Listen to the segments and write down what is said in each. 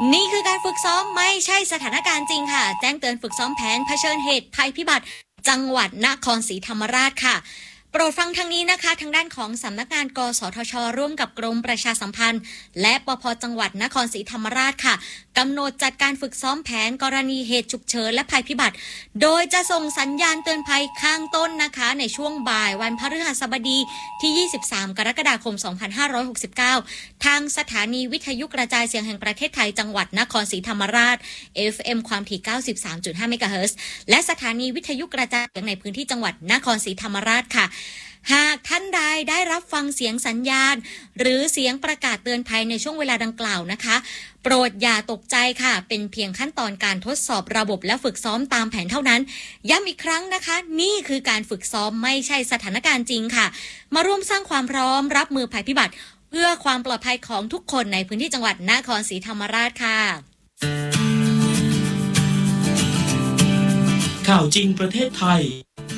นี่คือการฝึกซ้อมไม่ใช่สถานการณ์จริงค่ะแจ้งเตือนฝึกซ้อมแผนเผชิญเหตุภัยพิบัติจังหวัดนครศรีธรรมราชค่ะโปรดฟังทางนี้นะคะทางด้านของสำนักงานกสทช.ร่วมกับกรมประชาสัมพันธ์และปภ.จังหวัดนครศรีธรรมราชค่ะกำหนดจัดการฝึกซ้อมแผนกรณีเหตุฉุกเฉินและภัยพิบัติโดยจะส่งสัญญาณเตือนภัยข้างต้นนะคะในช่วงบ่ายวันพฤหัสบดีที่23กรกฎาคม2569ทางสถานีวิทยุกระจายเสียงแห่งประเทศไทยจังหวัดนครศรีธรรมราช FM ความถี่ 93.5 เมกะเฮิรตซ์และสถานีวิทยุกระจายเสียงในพื้นที่จังหวัดนครศรีธรรมราชค่ะหากท่านใดได้รับฟังเสียงสัญญาณหรือเสียงประกาศเตือนภัยในช่วงเวลาดังกล่าวนะคะโปรดอย่าตกใจค่ะเป็นเพียงขั้นตอนการทดสอบระบบและฝึกซ้อมตามแผนเท่านั้นย้ำอีกครั้งนะคะนี่คือการฝึกซ้อมไม่ใช่สถานการณ์จริงค่ะมาร่วมสร้างความพร้อมรับมือภัยพิบัติเพื่อความปลอดภัยของทุกคนในพื้นที่จังหวัดนครศรีธรรมราชค่ะข่าวจริงประเทศไทย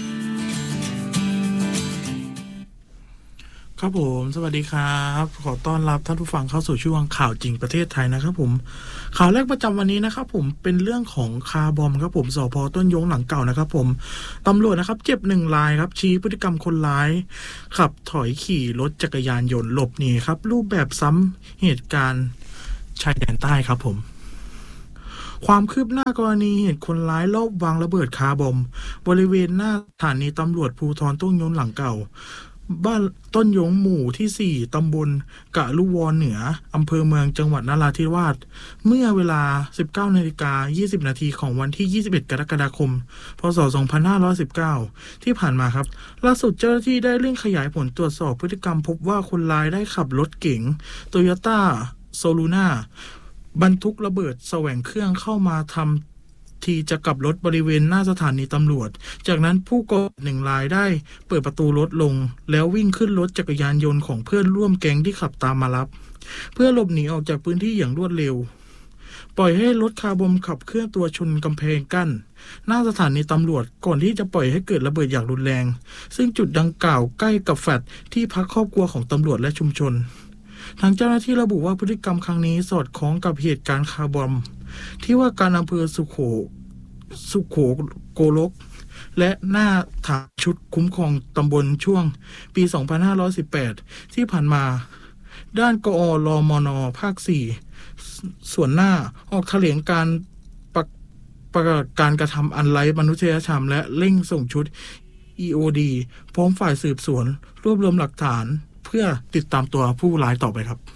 ครับผมสวัสดีครับขอต้อนรับท่านผู้ฟังเข้าสู่ช่วงข่าวจริงประเทศไทยนะครับผมข่าวแรกประจำวันนี้นะครับผมเป็นเรื่องของคาร์บอมครับผมสภ.ต้นยงหลังเก่านะครับผมตำรวจนะครับเจ็บ1 รายครับชี้พฤติกรรมคนร้ายขับถอยขี่รถจักรยานยนต์หลบหนีครับรูปแบบซ้ำเหตุการณ์ชายแดนใต้ครับผมความคืบหน้ากรณีเหตุคนร้ายลอบวางระเบิดคาร์บอมบริเวณหน้าสถานีตำรวจภูธรต้นยงหลังเก่าบ้านต้นยงหมู่ที่4ตำบลกะลุวรเหนืออำเภอเมืองจังหวัดนราธิวาสเมื่อเวลา 19:20 น.ของวันที่21กรกฎาคมพศ2519ที่ผ่านมาครับล่าสุดเจ้าหน้าที่ได้เร่งขยายผลตรวจสอบพฤติกรรมพบว่าคนร้ายได้ขับรถเก๋ง Toyota Soluna บรรทุกระเบิดแสวงเครื่องเข้ามาทำทีจะกลับรถบริเวณหน้าสถานีตำรวจจากนั้นผู้ก่อเหตุ1 รายได้เปิดประตูรถลงแล้ววิ่งขึ้นรถจักรยานยนต์ของเพื่อนร่วมแก๊งที่ขับตามมารับเพื่อหลบหนีออกจากพื้นที่อย่างรวดเร็วปล่อยให้รถคาร์บอมขับเคลื่อนตัวชนกำแพงกั้นหน้าสถานีตำรวจก่อนที่จะปล่อยให้เกิดระเบิดอย่างรุนแรงซึ่งจุดดังกล่าวใกล้กับแฟลตที่พักครอบครัวของตำรวจและชุมชนทางเจ้าหน้าที่ระบุว่าพฤติกรรมครั้งนี้สอดคล้องกับเหตุการณ์คาร์บอมที่ว่าการอำเภอสุโขโกลกและหน้าฐานชุดคุ้มครองตำบลช่วงปี 2518 ที่ผ่านมาด้านกอรมน.ภาค 4 ส่วนหน้าออกแถลงการประกาศการกระทำอันไร้มนุษยธรรมและเร่งส่งชุด EOD พร้อมฝ่ายสืบสวนรวบรวมหลักฐานเพื่อติดตามตัวผู้ร้ายต่อไปครับ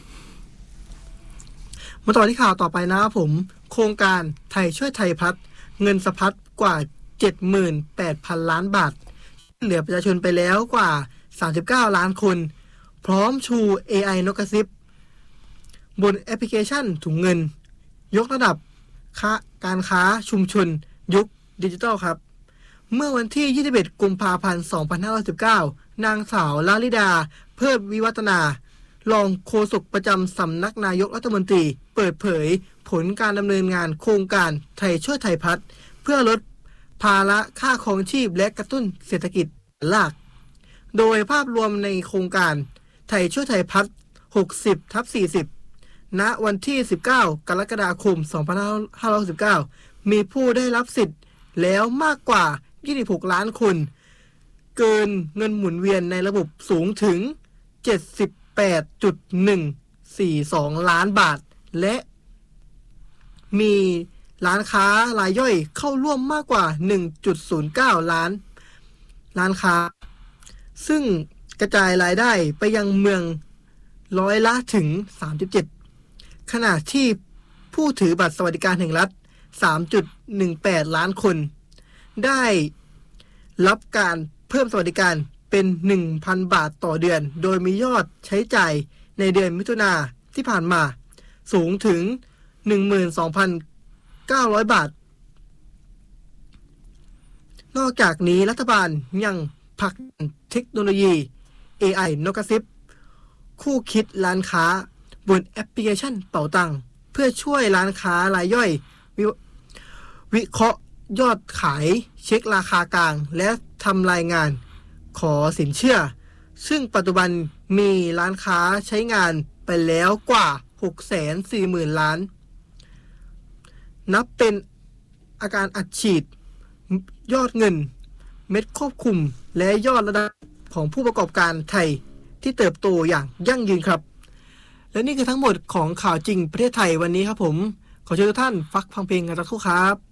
มาต่อที่ข่าวต่อไปนะครับผมโครงการไทยช่วยไทยพัฒน์เงินสะพัดกว่า 78,000 ล้านบาทเหลือประชาชนไปแล้วกว่า39ล้านคนพร้อมชู AI นกกระซิบบนแอปพลิเคชันถุงเงินยกระดับการค้าชุมชนยุคดิจิทัลครับเมื่อวันที่21กุมภาพันธ์2519นางสาวลลิดาเพิดวิวัฒนารองโฆษกประจำสำนักนายกรัฐมนตรีเปิดเผยผลการดำเนินงานโครงการไทยช่วยไทยพัฒน์เพื่อลดภาระค่าครองชีพและกระตุ้นเศรษฐกิจหลักโดยภาพรวมในโครงการไทยช่วยไทยพัฒน์ 60/40 ณ วันที่19กรกฎาคม2569มีผู้ได้รับสิทธิ์แล้วมากกว่า26ล้านคนเกินเงินหมุนเวียนในระบบสูงถึง 78.142 ล้านบาทและมีร้านค้ารายย่อยเข้าร่วมมากกว่า 1.09 ล้านค้าซึ่งกระจายรายได้ไปยังเมืองร้อยละถึง 37 ขณะที่ผู้ถือบัตรสวัสดิการแห่งรัฐ 3.18 ล้านคนได้รับการเพิ่มสวัสดิการเป็น 1,000 บาทต่อเดือนโดยมียอดใช้จ่ายในเดือนมิถุนายนที่ผ่านมาสูงถึง 12,900 บาทนอกจากนี้รัฐบาลยังผลักดันเทคโนโลยี AI นกกระซิบคู่คิดร้านค้าบนแอปพลิเคชันเป๋าตังเพื่อช่วยร้านค้ารายย่อยวิเคราะห์ยอดขายเช็คราคากลางและทำรายงานขอสินเชื่อซึ่งปัจจุบันมีร้านค้าใช้งานไปแล้วกว่า 640,000 ล้านนับเป็นอาการอัดฉีดยอดเงินเม็ดควบคุมและยอดระดับของผู้ประกอบการไทยที่เติบโตอย่างยั่งยืนครับและนี่คือทั้งหมดของข่าวจริงประเทศไทยวันนี้ครับผมขอเชิญทุกท่านฟังเพลงกันสักครู่ครับ